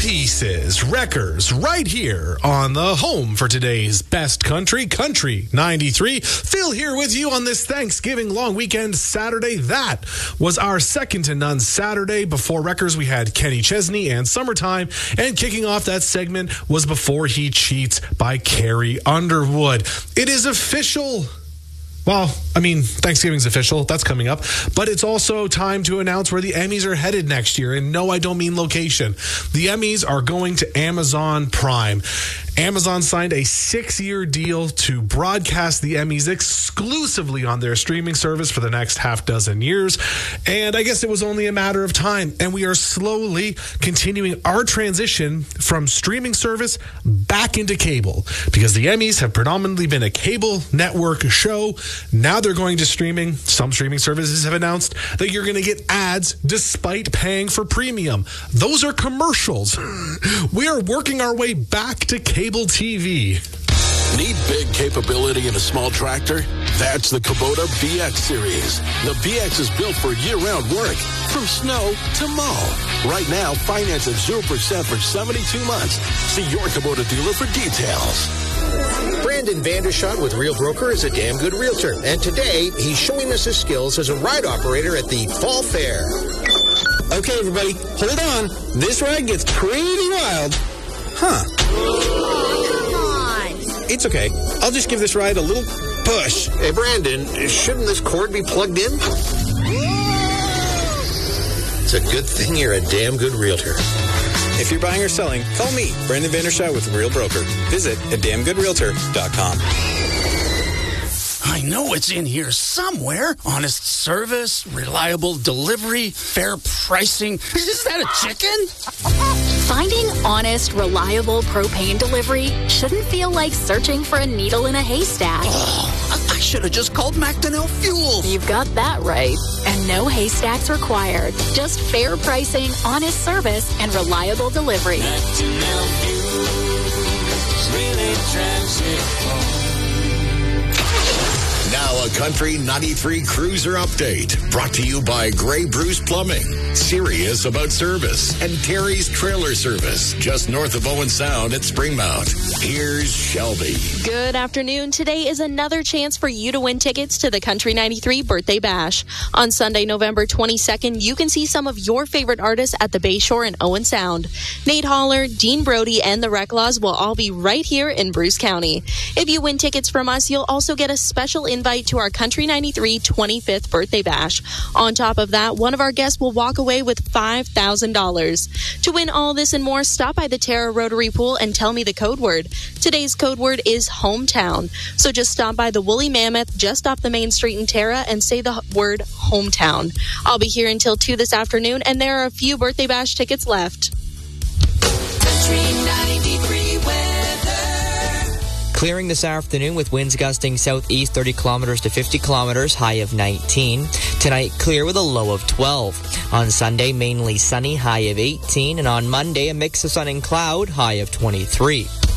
Pieces, Wreckers, right here on the home for today's best country, Country 93. Phil here with you on this Thanksgiving long weekend Saturday. That was our second to none Saturday. Before Wreckers, we had Kenny Chesney and Summertime. And kicking off that segment was Before He Cheats by Carrie Underwood. It is official. Well, I mean, Thanksgiving's official. That's coming up. But it's also time to announce where the Emmys are headed next year. And no, I don't mean location. The Emmys are going to Amazon Prime. Amazon signed a 6-year deal to broadcast the Emmys exclusively on their streaming service for the next half dozen years. And I guess it was only a matter of time. And we are slowly continuing our transition from streaming service back into cable, because the Emmys have predominantly been a cable network show. Now they're going to streaming. Some streaming services have announced that you're going to get ads despite paying for premium. Those are commercials. We are working our way back to cable TV. Need big capability in a small tractor? That's the Kubota BX series. The BX is built for year-round work, from snow to mow. Right now, finance at 0% for 72 months. See your Kubota dealer for details. Brandon Vandershot with Real Broker is a damn good realtor. And today, he's showing us his skills as a ride operator at the Fall Fair. Okay, everybody, hold on. This ride gets pretty wild. Huh. Come on. It's okay. I'll just give this ride a little push. Hey, Brandon, shouldn't this cord be plugged in? It's a good thing you're a damn good realtor. If you're buying or selling, call me, Brandon Vandershot with Real Broker. Visit at damngoodrealtor.com. I know it's in here somewhere. Honest service, reliable delivery, fair pricing. Is that a chicken? Finding honest, reliable propane delivery shouldn't feel like searching for a needle in a haystack. Oh, I should have just called Macdonell Fuel. You've got that right. And no haystacks required. Just fair pricing, honest service, and reliable delivery. Macdonell Fuels really drives it home. Now a Country 93 Cruiser update, brought to you by Grey Bruce Plumbing, serious about service, and Terry's Trailer Service, just north of Owen Sound at Springmount. Here's Shelby. Good afternoon. Today is another chance for you to win tickets to the Country 93 Birthday Bash. On Sunday, November 22nd, you can see some of your favorite artists at the Bayshore in Owen Sound. Nate Holler, Dean Brody, and the Recklaws will all be right here in Bruce County. If you win tickets from us, you'll also get a special invite to our Country 93 25th Birthday Bash. On top of that, one of our guests will walk away with $5,000. To win all this and more, stop by the Terra Rotary Pool and tell me the code word. Today's code word is hometown. So just stop by the Woolly Mammoth just off the main street in Terra and say the word hometown. I'll be here until 2 this afternoon, and there are a few Birthday Bash tickets left. Country 93 weather. Clearing this afternoon with winds gusting southeast 30 kilometers to 50 kilometers, high of 19. Tonight, clear with a low of 12. On Sunday, mainly sunny, high of 18. And on Monday, a mix of sun and cloud, high of 23.